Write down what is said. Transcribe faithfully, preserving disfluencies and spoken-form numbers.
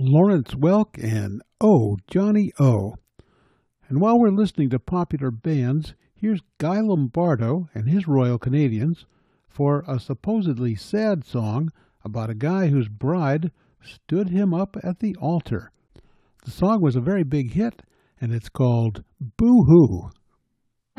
Lawrence Welk and Oh, Johnny O. And while we're listening to popular bands, here's Guy Lombardo and his Royal Canadians for a supposedly sad song about a guy whose bride stood him up at the altar. The song was a very big hit, and it's called Boo Hoo.